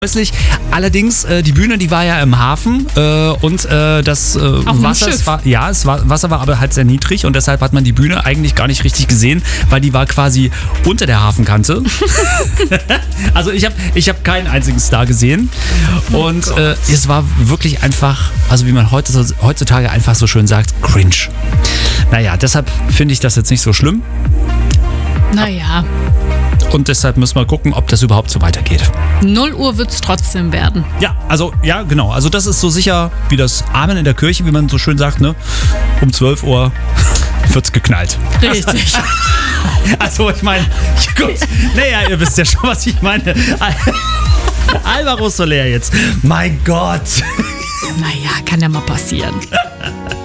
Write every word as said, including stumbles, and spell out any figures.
Allerdings, äh, die Bühne, die war ja im Hafen äh, und äh, das äh, Wasser, es war, ja, es war, Wasser war aber halt sehr niedrig und deshalb hat man die Bühne eigentlich gar nicht richtig gesehen, weil die war quasi unter der Hafenkante. Also ich habe ich hab keinen einzigen Star gesehen und oh äh, es war wirklich einfach, also wie man heutzutage einfach so schön sagt, cringe. Naja, deshalb finde ich das jetzt nicht so schlimm. Naja. Und deshalb müssen wir gucken, ob das überhaupt so weitergeht. null Uhr wird es trotzdem werden. Ja, also, ja, genau. Also das ist so sicher wie das Amen in der Kirche, wie man so schön sagt, ne? Um zwölf Uhr wird's geknallt. Richtig. Also ich meine, gut, naja, ihr wisst ja schon, was ich meine. Alvaro Soler jetzt. Mein Gott. Naja, kann ja mal passieren.